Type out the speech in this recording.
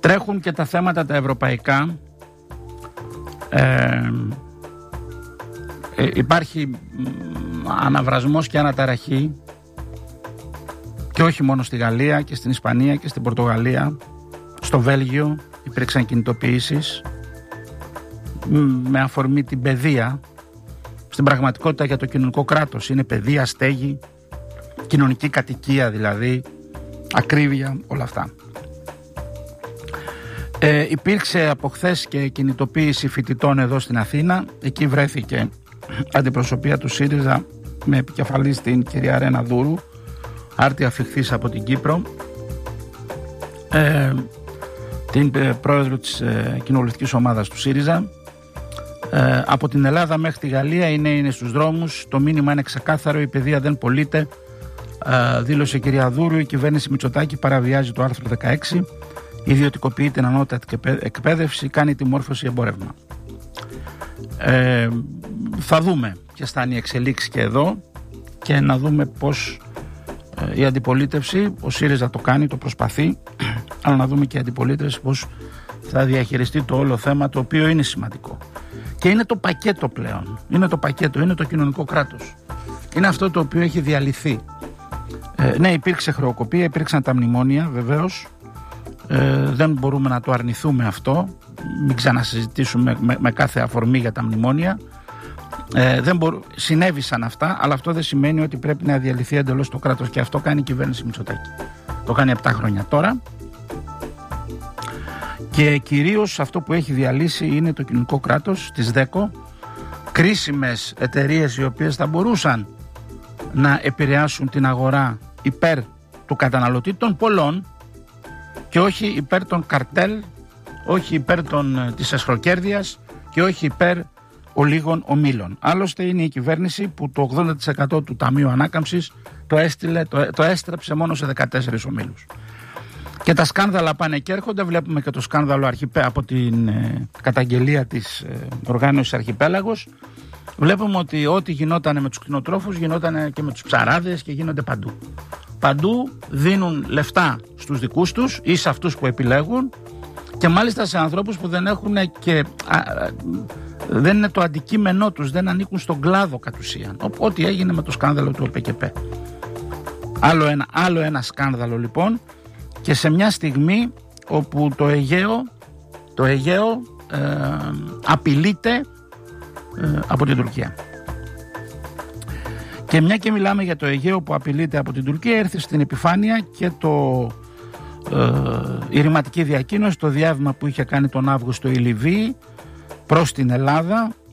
Τρέχουν και τα θέματα τα ευρωπαϊκά. Υπάρχει αναβρασμός και αναταραχή και όχι μόνο στη Γαλλία και στην Ισπανία και στην Πορτογαλία. Στο Βέλγιο υπήρξαν κινητοποιήσεις με αφορμή την παιδεία. Στην πραγματικότητα για το κοινωνικό κράτος είναι παιδεία, στέγη, κοινωνική κατοικία δηλαδή, ακρίβεια, όλα αυτά. Υπήρξε από χθες και κινητοποίηση φοιτητών εδώ στην Αθήνα. Εκεί βρέθηκε αντιπροσωπεία του ΣΥΡΙΖΑ με επικεφαλής την κυρία Ρένα Δούρου, άρτια φιχθής από την Κύπρο, την πρόεδρο της κοινοβουλευτικής ομάδας του ΣΥΡΙΖΑ. Από την Ελλάδα μέχρι τη Γαλλία είναι στους δρόμους. Το μήνυμα είναι ξεκάθαρο: η παιδεία δεν πωλείται. Δήλωσε η κυρία Δούρου. Η κυβέρνηση Μητσοτάκη παραβιάζει το άρθρο 16, ιδιωτικοποιεί την ανώτατη εκπαίδευση, κάνει τη μόρφωση εμπόρευμα. Θα δούμε ποιες θα είναι οι εξελίξεις και εδώ και να δούμε πώς η αντιπολίτευση, ο ΣΥΡΙΖΑ το κάνει, το προσπαθεί, αλλά να δούμε και η αντιπολίτευση πώς θα διαχειριστεί το όλο θέμα, το οποίο είναι σημαντικό. Και είναι το πακέτο πλέον. Είναι το πακέτο, είναι το κοινωνικό κράτος. Είναι αυτό το οποίο έχει διαλυθεί. Ναι, υπήρξε χρεοκοπία, υπήρξαν τα μνημόνια, βεβαίως. Δεν μπορούμε να το αρνηθούμε αυτό. Μην ξανασυζητήσουμε με κάθε αφορμή για τα μνημόνια. Συνέβησαν αυτά, αλλά αυτό δεν σημαίνει ότι πρέπει να διαλυθεί εντελώς το κράτος. Και αυτό κάνει η κυβέρνηση Μητσοτάκη. Το κάνει 7 χρόνια τώρα. Και κυρίως αυτό που έχει διαλύσει είναι το κοινωνικό κράτος, τις ΔΕΚΟ, κρίσιμες εταιρείες οι οποίες θα μπορούσαν να επηρεάσουν την αγορά υπέρ του καταναλωτή των πολλών και όχι υπέρ των καρτέλ, όχι υπέρ της εσχροκέρδειας και όχι υπέρ ολίγων ομίλων. Άλλωστε είναι η κυβέρνηση που το 80% του Ταμείου Ανάκαμψης το έστρεψε μόνο σε 14 ομίλους. Και τα σκάνδαλα πάνε και έρχονται. Βλέπουμε και το σκάνδαλο από την καταγγελία της οργάνωσης Αρχιπέλαγος. Βλέπουμε ότι ό,τι γινόταν με τους κτηνοτρόφους γινόταν και με τους ψαράδες και γίνονται παντού. Παντού δίνουν λεφτά στους δικούς τους ή σε αυτούς που επιλέγουν και μάλιστα σε ανθρώπους που δεν έχουν και δεν είναι το αντικείμενό τους, δεν ανήκουν στον κλάδο κατ' ουσίαν. Ό,τι έγινε με το σκάνδαλο του ΟΠΕΚΕΠΕ. Άλλο ένα σκάνδαλο λοιπόν. Και σε μια στιγμή όπου το Αιγαίο απειλείται από την Τουρκία. Και μια και μιλάμε για το Αιγαίο που απειλείται από την Τουρκία, έρθει στην επιφάνεια και η ρηματική διακοίνωση, το διάβημα που είχε κάνει τον Αύγουστο η Λιβύη προς την Ελλάδα,